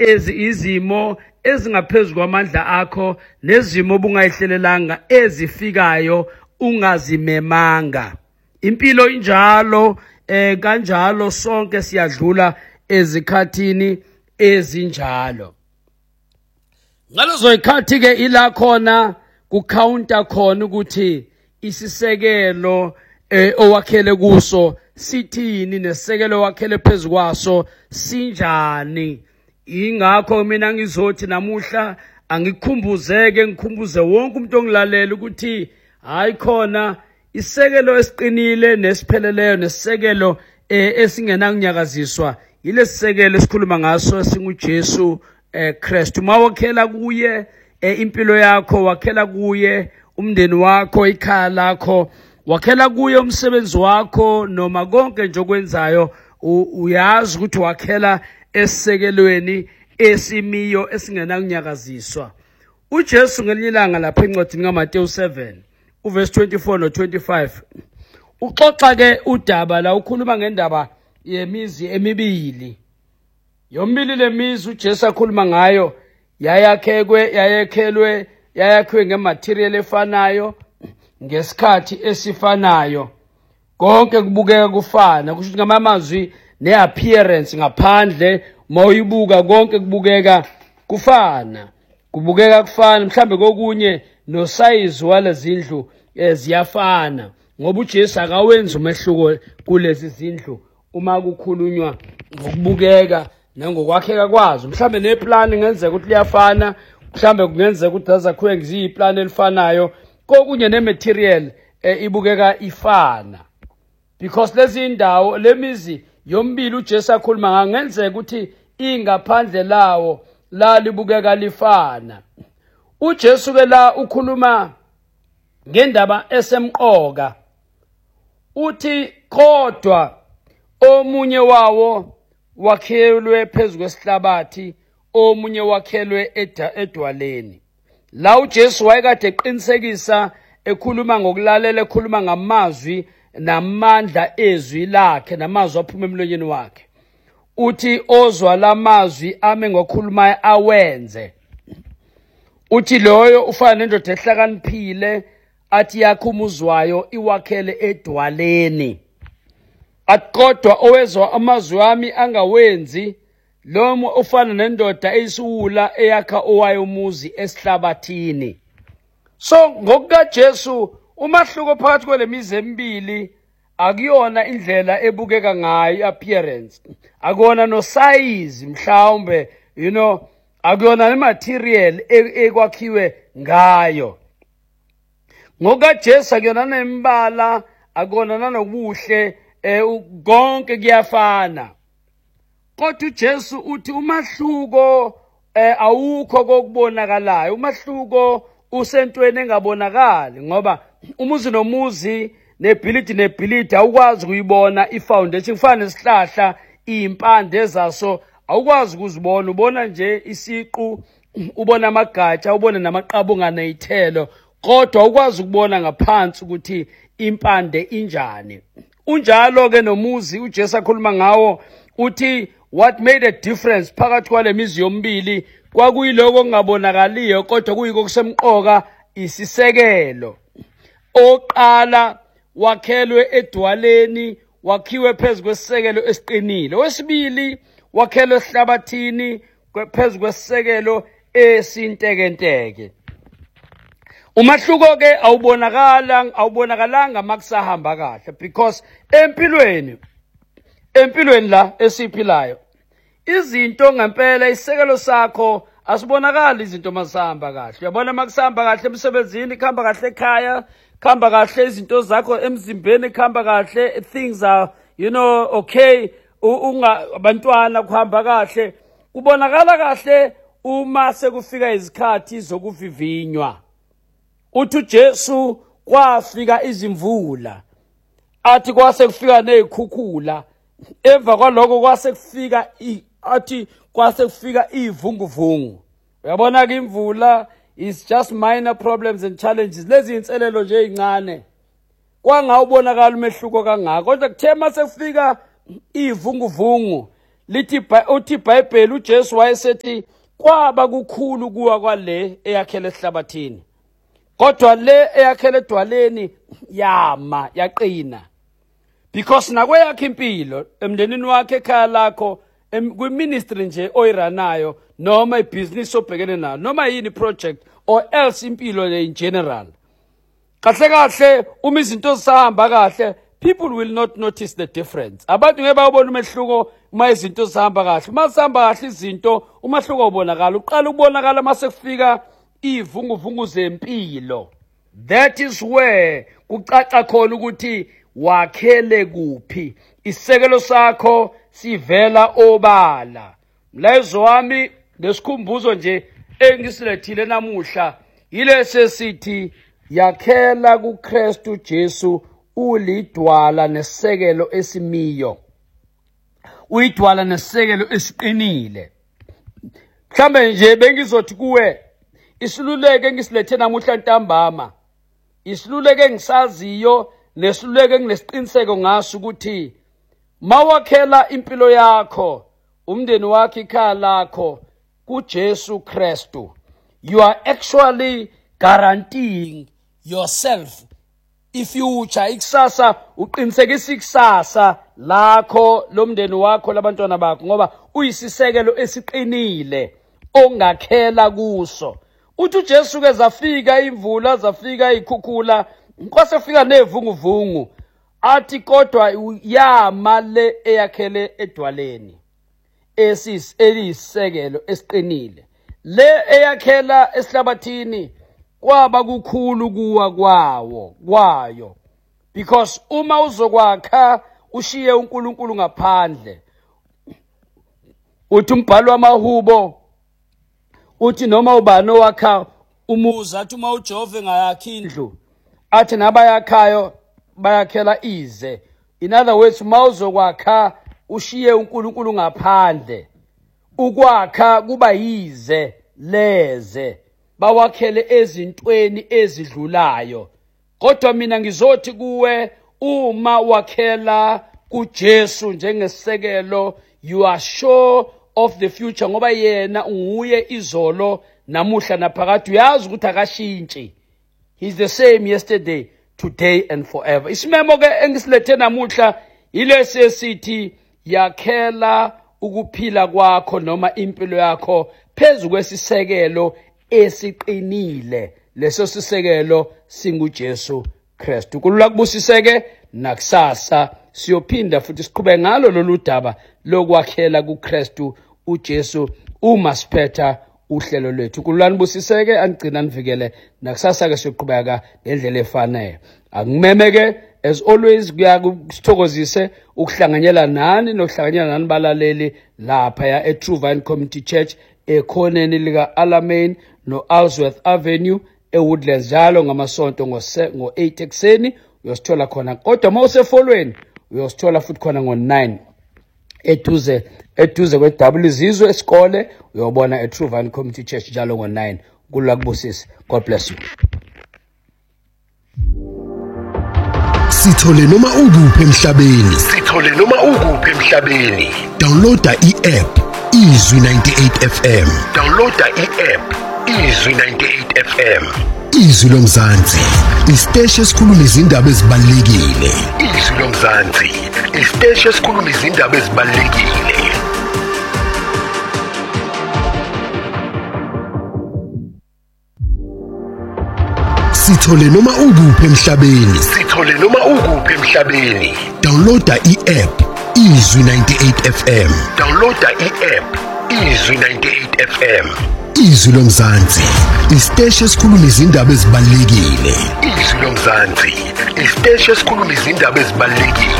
izimo ezingaphezulu kwamandla akho nezimo obungayihlelelanga ezifikayo ungazimemanga. Impilo injalo, kanjalo sonke siyadlula ezikhathini ezinjalo. Ngalezo ikhathi ke ila khona kucounter khona ukuthi isisekelo owakhele kuso sithini nesisekelo wakhele phezukwaso sinjani. Ingakho mina ngizothi namuhla angikhumbuzeke ngikhumbuze wonke umuntu ongilalela ukuthi hayi khona isekelo esiqinile nesipheleleyo nesisekelo esingenakunyakaziswa yilesisekelo esikhuluma ngaso esinguJesu Kristu. Uma wakhela kuye impilo yakho, wakhela kuye umndeni wakho, ikhaya lakho, wakhela kuye umsebenzi wakho noma konke nje okwenzayo, uyazi ukuthi wakhela esisekelweni esimiyo esingenakunyakaziswa. uJesu ngelinye ilanga lapha encwadini kaMateyu 7 uverse 24 no25 uxoxa ke udaba la, ukhuluma ngendaba yemizi emibili. Yombili lemizi uJesu akhuluma ngayo yayakhiwe ngematerial efanayo ngesikhathi esifanayo, konke kubukeka kufana. Kusho ngamazwi neappearance ngaphandle mawuyibuka konke kubukeka kufana, mhlambe kokunye no size walezindlu ziyafana, ngoba uJesu akawenza umehluko kulezi zindlu uma kukhulunywa ngokubukeka nangokwakheka kwazo. Mhlambe neplan ngenzeka ukuthi liyafana, mhlambe kungenzeka ukuthi azakhiwe ngiziplan elifanayo, kokunye nematerial ibukeka ifana, because lezi indawo lemizi yombili uJesu akhuluma ngenzeka ukuthi ingaphandle lawo la libukeka lifana. uJesu ke la ukhuluma ngendaba esemqoka, uthi kodwa omunye wawo wakhelwe phezu kwesihlabathi, omunye wakhelwe edwaleni. La uJesu wayekade eqinisekisa ekhuluma ngokulalela, ekhuluma ngamazwi namandla ezwi lakhe namazwi aphuma emlonyeni wakhe. Uthi ozwa lamazwi ame ngokhulumayo awenze. Uthi loyo ufana nendoda ehlakaniphile athi yakhe umuzwayo iwakhele edwaleni. Athi kodwa owezwa amazwi wami angawenzi, lomo ufana nendoda eyisiwula eyakha owayo umuzi esihlabathini. So ngokukaJesu umahluko phakathi kwalemizi emibili akuyona indlela ebukeka ngayo appearance, akuyona no size mhlawumbe, akuyona nematerial ekwakhiwe ngayo. NgokukaJesu akuyona nembala, akuyona nanobuhle, konke kuyafana. Kodwa uJesu uthi umahluko awukho kokubonakalayo, umahluko usentweni engabonakali, ngoba umuzi nomuzi nebhilidi nebhilidi awukwazi ukuyibona ifoundation. Kufana nesihlahla impande zaso awukwazi ukuzibona, ubona nje isiqu, ubona amagatsha, ubone namaqabunga nezithelo, kodwa awukwazi ukubona ngaphansi ukuthi impande injani. Unjalo ke nomuzi uJesu akhuluma ngawo, uthi what made a difference phakathi kwalemizi yombili kwakuyiloko okungabonakaliyo kodwa kuyiko kusemqoka, isisekelo. Oqala wakhelwe edwaleni, wakhiwe phezu kwesisekelo esiqinile. Wesibili wakhelwe esihlabathini phezu kwesisekelo esintekenteke. Umahluko ke awubonakalanga makusahamba kahle, because empilweni la esiphilayo izinto ngempela isisekelo sakho asibonakali izinto masihamba kahle. Uyabona makusahamba kahle emsebenzini, khamba kahle ekhaya, khamba kahle izinto zakho emzimbeni, khamba kahle, things are okay, abantwana kuhamba kahle, kubonakala kahle uma sekufika izikhathi zokuvivinywa. Uthi uJesu kwafika izimvula, athi kwase kufika nezikhukhula, emva kwaloko kwase kufika ivunguvungu. Uyabona ke imvula is just minor problems and challenges, lezi inselelo nje ezincane, kwangawubonakala umehluko kangaka. Kodwa kuthe mase kufika ivunguvungu, lithi uthi iBhayibheli uJesu wayesethi kwaba kukhulu kuwa kwale eyakhele esihlabathini, kodwa le eyakhele edwaleni yama yaqina. Because nakweyakhe impilo emndenini wakhe, ekhaya lakho, kwiministry nje oyiranayo, noma ibhizinisi obhekene nayo, noma yini project or else impilo le in general, kahle kahle uma izinto zisahamba kahle, people will not notice the difference. Abantu ngeke bayobona umehluko uma izinto zihamba kahle. Uma zihamba kahle izinto, umahluko ubonakala. Uqala ukubonakala mase kufika ivunguvungu zempilo. That is where kucaca khona ukuthi wakhele kuphi. Isekelo sakho sivela obala. Mlayezo wami ngesikhumbuzo nje engisilethile namuhla ile sesithi yakhela kuKristu Jesu ulidwala nesekelo esimiyo. Uyidwala nesekelo esiqinile. Mhlambe nje bengizothi kuwe isiluleke engisilethe namuhla ntambama, isiluleke engisaziyo nesiluleke enginesiqiniseko ngaso ukuthi mawakhela impilo yakho, umndeni wakho, ikhaya lakho kuJesu Kristu, you are actually guaranteeing yourself ifuture, ikusasa. Uqinisekisa ikusasa lakho, lomndeni wakho, labantwana bakho, ngoba uyisisekelo esiqinile ongakhela kuso. Uthi uJesu ke zafika imvula, zafika ikhukhula, kwasefika nevunguvungu, athi kodwa yama le eyakhele edwaleni elisisekelo esiqinile. Le eyakhela esihlabathini kwaba kukhulu kuwa kwayo. Because uma uzokwakha ushiye uNkulunkulu ngaphandle, uthi umbhalo wamahubo uthi noma ubani owakha umuzi, athi uma uJehova ngayakhi indlu, athi nabayakhayo bayakhela ize. In other words, uma uzokwakha ushiye uNkulunkulu ngaphandle, ukwakha kuba yize leze, bawakhele ezintweni ezidlulayo. Kodwa mina ngizothi kuwe, uma wakhela kuJesu njengesisekelo, you are sure of the future, ngoba yena nguye izolo namuhla naphakade. Uyazi ukuthi akashintshi. He's the same yesterday, today and forever. Isimemo ke engisilethe namuhla ile sesithi yakhela ukuphila kwakho noma impilo yakho phezu kwesisekelo esiqinile. Leso sisekelo singuJesu Kristu. Kulula kubusiseke nakusasa siyophinda futhi siqhubeke ngalo lolu daba lokwakhela kuKristu uJesu uma siphetha uhlelo lwethu. Kulula nibusiseke, angigcina nivikele nakusasa ke siyoqhubeka ngendlela efanele. Angimemeke as always kuyakusithokozise ukuhlanganyela nani nokuhlanganyela nani balaleli lapha ya eTrue Vine Community Church ekhoneni lika Alamein no Ellsworth Avenue eWoodlands, njalo ngamasonto ngo8 ekseni uyosithola khona. Kodwa mawusefolweni uyosithola futhi khona ngo9 eduze kweDouble Izizwe esikole, uyobona eTrue Vine Community Church njalo ngo9. Kulula kubusisa. God bless you. Sithole noma ukuphi emhlabeni. Downloada i-app Izwi 98 FM. Izwi lomzansi, isiteshi esikhuluma izindaba ezibalulekile. Sithole noma ukuphi emhlabeni. Downloada i-app Izwi 98 FM. Izwi lomzansi, isiteshi esikhuluma izindaba ezibalulekile.